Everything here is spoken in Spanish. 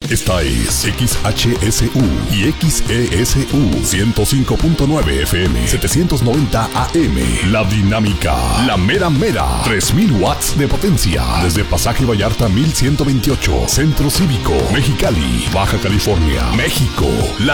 Esta es XHSU y XESU 105.9 FM 790 AM. La Dinámica, la mera mera, 3000 watts de potencia. Desde Pasaje Vallarta 1128, Centro Cívico, Mexicali, Baja California, México. La